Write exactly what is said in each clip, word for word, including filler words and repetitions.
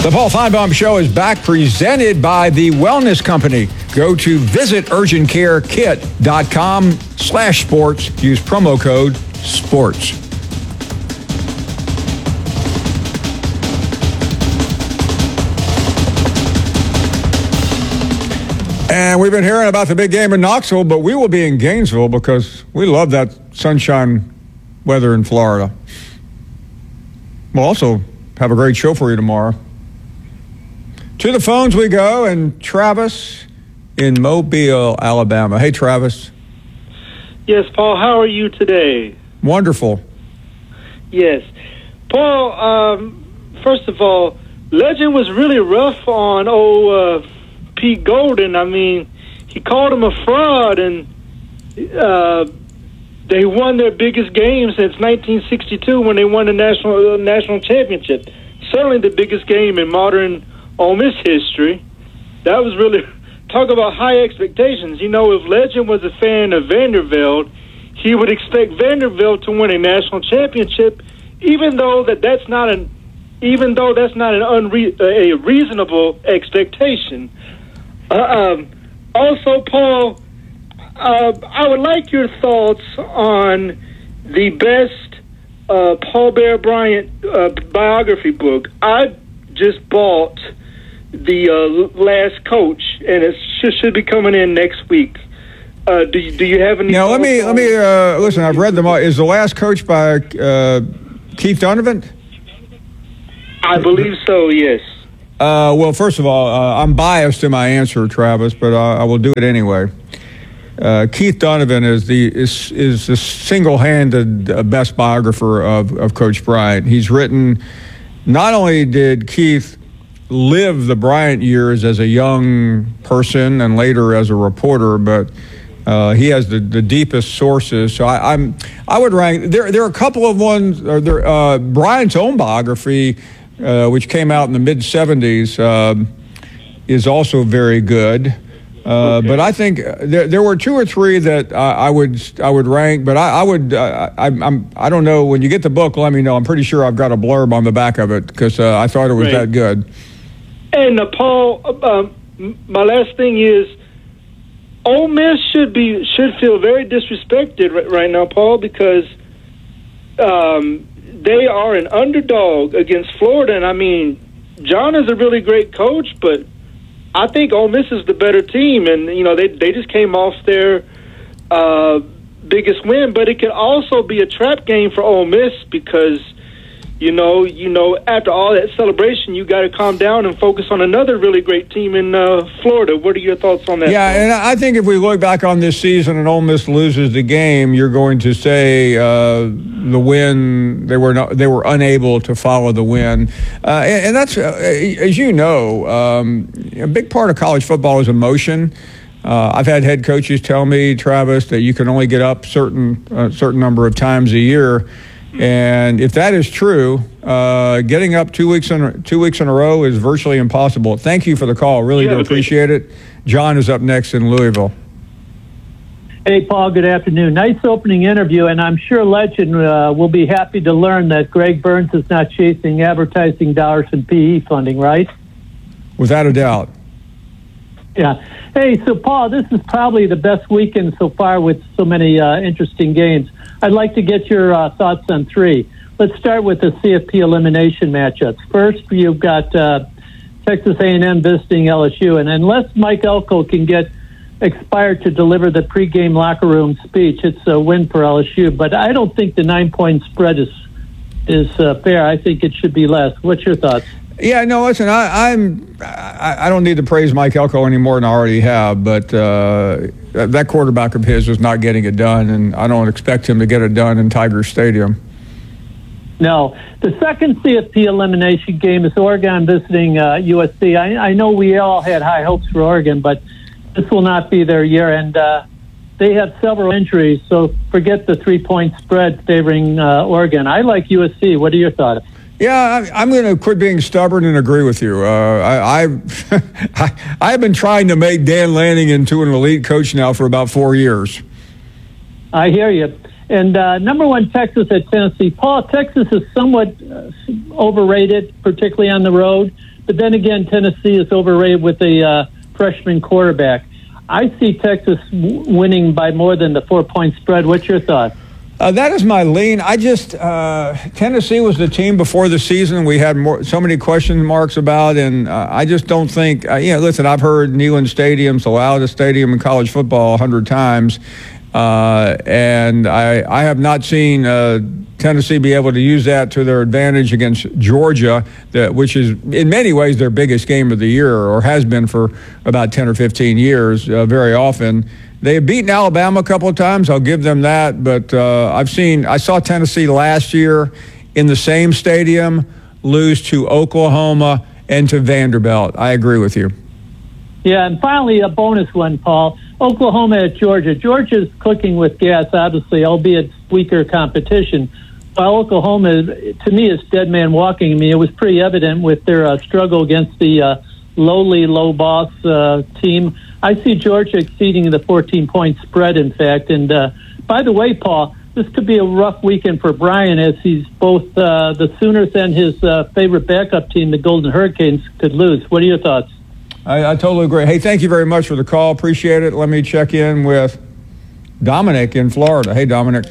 The Paul Feinbaum Show is back, presented by the Wellness Company. Go to visit urgent care kit dot com slash sports. Use promo code SPORTS. And we've been hearing about the big game in Knoxville, but we will be in Gainesville because we love that sunshine weather in Florida. We'll also have a great show for you tomorrow. To the phones we go, and Travis in Mobile, Alabama. Hey, Travis. Yes, Paul, how are you today? Wonderful. Yes. Paul, um, first of all, Legend was really rough on old uh, Pete Golden. I mean, he called him a fraud, and uh, they won their biggest game since nineteen sixty-two when they won the national uh, national championship. Certainly the biggest game in modern Ole Miss history. That was really, talk about high expectations. You know, if Legend was a fan of Vanderbilt, he would expect Vanderbilt to win a national championship, even though that that's not an, even though that's not an unre- a reasonable expectation. Uh, um, also, Paul, uh, I would like your thoughts on the best uh, Paul Bear Bryant uh, biography book. I just bought The uh, Last Coach, and it should, should be coming in next week. Uh, do you do you have any? Now let me let me uh, listen. I've read them all. Is The Last Coach by uh, Keith Donovan? I believe so. Yes. Uh, well, first of all, uh, I'm biased in my answer, Travis, but I, I will do it anyway. Uh, Keith Donovan is the is is the single-handed uh, best biographer of of Coach Bryant. He's written. Not only did Keith live the Bryant years as a young person and later as a reporter, but uh, he has the, the deepest sources. So I, I'm I would rank there. There are a couple of ones. Or there, uh, Bryant's own biography, uh, which came out in the mid seventies, uh, is also very good. Uh, okay. But I think there there were two or three that I, I would I would rank. But I, I would uh, I, I'm I don't know. When you get the book, let me know. I'm pretty sure I've got a blurb on the back of it because uh, I thought it was right. that good. And uh, Paul, uh, my last thing is, Ole Miss should be should feel very disrespected right, right now, Paul, because um, they are an underdog against Florida. And I mean, John is a really great coach, but I think Ole Miss is the better team, and you know they they just came off their uh, biggest win. But it could also be a trap game for Ole Miss because you know you know after all that celebration, you got to calm down and focus on another really great team in uh, Florida. What are your thoughts on that? Yeah, and I think if we look back on this season and Ole Miss loses the game, you're going to say uh, the win they were not, they were unable to follow the win, uh, and, and that's uh, as you know, um, a big part of college football is emotion. Uh, I've had head coaches tell me, Travis, that you can only get up certain a uh, certain number of times a year. And if that is true, uh, getting up two weeks in two weeks in a row is virtually impossible. Thank you for the call. Really do appreciate it. John is up next in Louisville. Hey, Paul, good afternoon. Nice opening interview, and I'm sure Legend uh, will be happy to learn that Greg Burns is not chasing advertising dollars and P E funding, right? Without a doubt. Yeah. Hey, so, Paul, this is probably the best weekend so far with so many uh, interesting games. I'd like to get your uh, thoughts on three. Let's start with the C F P elimination matchups. First, you've got uh, Texas A and M visiting L S U, and unless Mike Elko can get expired to deliver the pregame locker room speech, it's a win for L S U. But I don't think the nine-point spread is is uh, fair. I think it should be less. What's your thoughts? Yeah, no, listen, I, I'm, I, I don't need to praise Mike Elko any more than I already have, but uh, that quarterback of his is not getting it done, and I don't expect him to get it done in Tiger Stadium. No. The second C F P elimination game is Oregon visiting uh, U S C. I, I know we all had high hopes for Oregon, but this will not be their year, and uh, they have several injuries, so forget the three-point spread favoring uh, Oregon. I like U S C. What are your thoughts? Yeah, I'm going to quit being stubborn and agree with you. Uh, I, I, I've been trying to make Dan Lanning into an elite coach now for about four years. I hear you. And uh, number one, Texas at Tennessee. Paul, Texas is somewhat uh, overrated, particularly on the road. But then again, Tennessee is overrated with a uh, freshman quarterback. I see Texas w- winning by more than the four-point spread. What's your thoughts? Uh, that is my lean. I just uh, Tennessee was the team before the season we had more, so many question marks about, and uh, I just don't think. Uh, you know, listen, I've heard Neyland Stadium's the loudest stadium in college football a hundred times, uh, and I I have not seen uh, Tennessee be able to use that to their advantage against Georgia, that, which is in many ways their biggest game of the year, or has been for about ten or fifteen years, uh, very often. They have beaten Alabama a couple of times. I'll give them that. But uh, I've seen, I saw Tennessee last year in the same stadium lose to Oklahoma and to Vanderbilt. I agree with you. Yeah, and finally, a bonus one, Paul. Oklahoma at Georgia. Georgia's cooking with gas, obviously, albeit weaker competition. While Oklahoma, to me, is dead man walking. I mean, it was pretty evident with their uh, struggle against the uh, lowly, low boss uh, team. I see Georgia exceeding the fourteen-point spread, in fact. And uh, by the way, Paul, this could be a rough weekend for Brian, as he's both uh, the Sooners and his uh, favorite backup team, the Golden Hurricanes, could lose. What are your thoughts? I, I totally agree. Hey, thank you very much for the call. Appreciate it. Let me check in with Dominic in Florida. Hey, Dominic.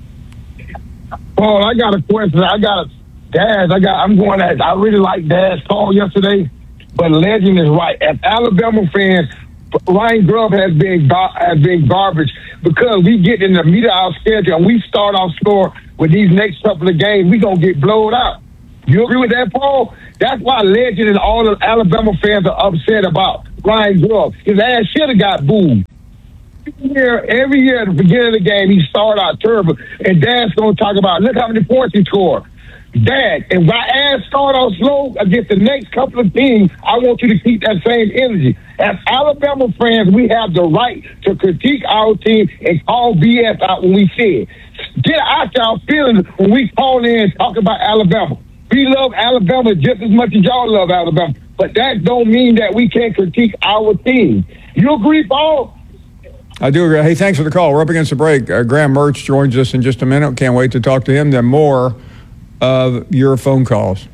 Paul, I got a question. I got a Daz. I got. I'm going at. I really like Daz call yesterday, but Legend is right. As Alabama fans, Ryan Grubb has been gar- has been garbage because we get in the meat of our schedule and we start off slow with these next couple of games. We gonna get blown out. You agree with that, Paul? That's why Legend and all the Alabama fans are upset about Ryan Grubb. His ass should have got booed. Every year, every year at the beginning of the game, he started out terrible, and Dad's gonna talk about look how many points he scored. Dad, and my ass start off slow against the next couple of teams, I want you to keep that same energy. As Alabama fans, we have the right to critique our team and call B S out when we see it. Get out our feelings when we call in and talk about Alabama. We love Alabama just as much as y'all love Alabama, but that don't mean that we can't critique our team. You agree, Paul? I do agree. Hey, thanks for the call. We're up against the break. Uh, Graham Mertz joins us in just a minute. Can't wait to talk to him. Then more of your phone calls.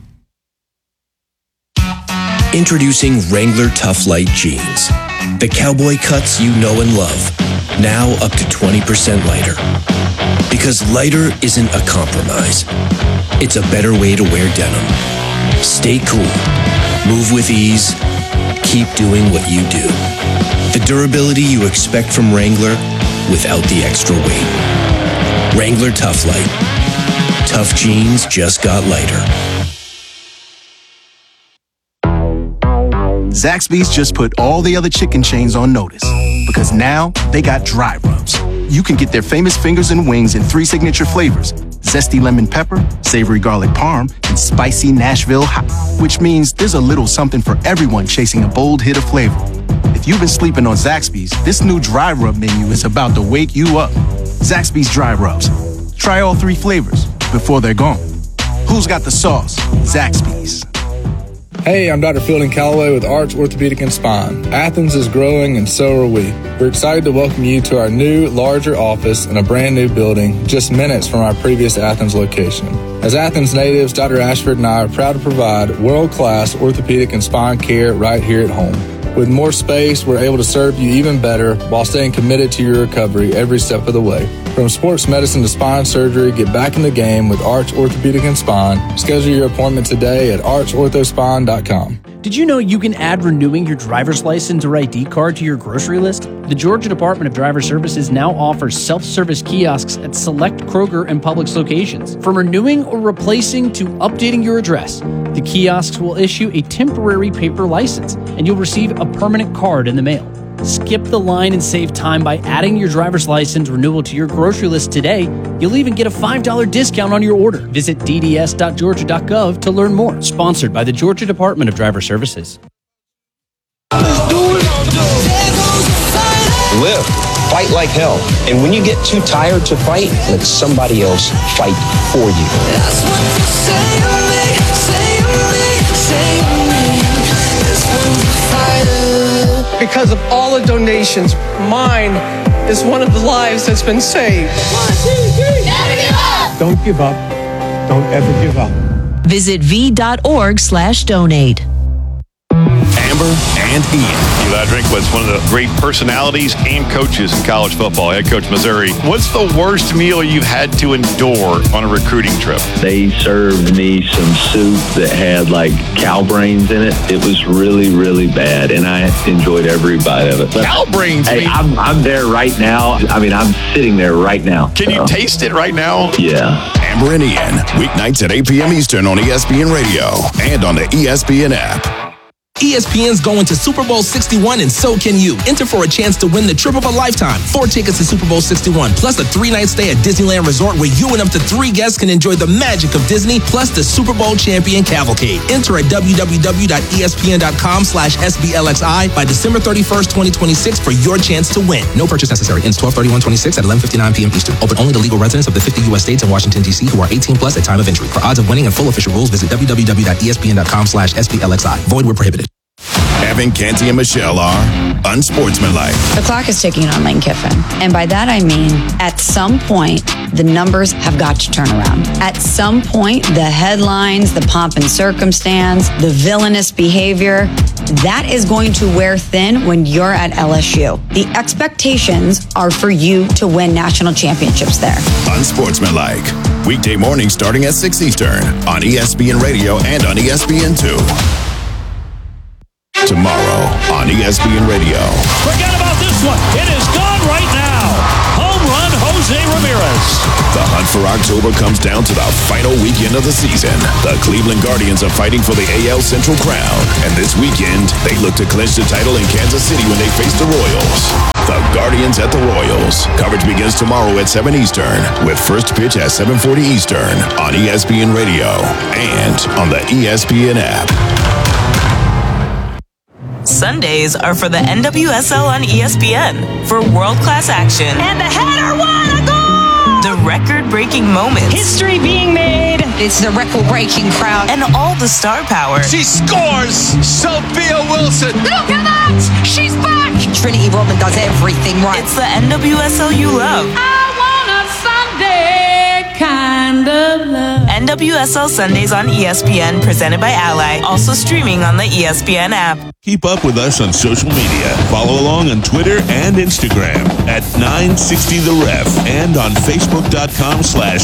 Introducing Wrangler Tough Light Jeans. The cowboy cuts you know and love. Now up to twenty percent lighter. Because lighter isn't a compromise. It's a better way to wear denim. Stay cool. Move with ease. Keep doing what you do. The durability you expect from Wrangler without the extra weight. Wrangler Tough Light. Tough jeans just got lighter. Zaxby's just put all the other chicken chains on notice because now they got dry rubs. You can get their famous fingers and wings in three signature flavors: zesty lemon pepper, savory garlic parm, and spicy Nashville hot, which means there's a little something for everyone chasing a bold hit of flavor. If you've been sleeping on Zaxby's, this new dry rub menu is about to wake you up. Zaxby's Dry Rubs. Try all three flavors before they're gone. Who's got the sauce? Zaxby's. Hey, I'm Doctor Fielding Calloway with Arch Orthopedic and Spine. Athens is growing and so are we. We're excited to welcome you to our new, larger office in a brand new building just minutes from our previous Athens location. As Athens natives, Doctor Ashford and I are proud to provide world-class orthopedic and spine care right here at home. With more space, we're able to serve you even better while staying committed to your recovery every step of the way. From sports medicine to spine surgery, get back in the game with Arch Orthopedic and Spine. Schedule your appointment today at arch ortho spine dot com. Did you know you can add renewing your driver's license or I D card to your grocery list? The Georgia Department of Driver Services now offers self-service kiosks at select Kroger and Publix locations. From renewing or replacing to updating your address, the kiosks will issue a temporary paper license, and you'll receive a permanent card in the mail. Skip the line and save time by adding your driver's license renewal to your grocery list today. You'll even get a five dollars discount on your order. Visit d d s dot georgia dot gov to learn more. Sponsored by the Georgia Department of Driver Services. Live. Fight like hell. And when you get too tired to fight, let somebody else fight for you. That's what you say to me, say to me, say to me. This one's a fighter. Because of all the donations, mine is one of the lives that's been saved. One, two, three. Never give up. Don't give up. Don't ever give up. Visit v dot org slash donate. Amber and Ian. Eli Drink was one of the great personalities and coaches in college football. Head coach Missouri. What's the worst meal you've had to endure on a recruiting trip? They served me some soup that had like cow brains in it. It was really, really bad, and I enjoyed every bite of it. But, cow brains? Hey, I'm, I'm there right now. I mean, I'm sitting there right now. Can so. you taste it right now? Yeah. Amber and Ian, weeknights at eight p.m. Eastern on E S P N Radio and on the E S P N app. E S P N's going to Super Bowl sixty-one, and so can you. Enter for a chance to win the trip of a lifetime. Four tickets to Super Bowl sixty-one, plus a three-night stay at Disneyland Resort where you and up to three guests can enjoy the magic of Disney, plus the Super Bowl champion cavalcade. Enter at www.espn.com slash SBLXI by December thirty-first, twenty twenty-six for your chance to win. No purchase necessary. Ends twelve thirty-one twenty-six at eleven fifty-nine p.m. Eastern. Open only to legal residents of the fifty U S states and Washington, D C who are eighteen plus at time of entry. For odds of winning and full official rules, visit www.espn.com slash SBLXI. Void where prohibited. Evan, Canty, and Michelle are unsportsmanlike. The clock is ticking on Lane Kiffin. And by that I mean, at some point, the numbers have got to turn around. At some point, the headlines, the pomp and circumstance, the villainous behavior, that is going to wear thin when you're at L S U. The expectations are for you to win national championships there. Unsportsmanlike. Weekday mornings starting at six Eastern on E S P N Radio and on E S P N two. Tomorrow on E S P N Radio. Forget about this one. It is gone right now. Home run, Jose Ramirez. The hunt for October comes down to the final weekend of the season. The Cleveland Guardians are fighting for the A L Central crown. And this weekend, they look to clinch the title in Kansas City when they face the Royals. The Guardians at the Royals. Coverage begins tomorrow at seven Eastern with first pitch at seven forty Eastern on E S P N Radio and on the E S P N app. Sundays are for the N W S L on E S P N for world-class action. And the header won a goal! The record-breaking moments. History being made. It's the record-breaking crowd. And all the star power. She scores! Sophia Wilson! Look at that! She's back! Trinity Rodman does everything right. It's the N W S L you love. I want a Sunday kind of love. N W S L Sundays on E S P N, presented by Ally. Also streaming on the E S P N app. Keep up with us on social media. Follow along on Twitter and Instagram at nine sixty The Ref and on Facebook.com slash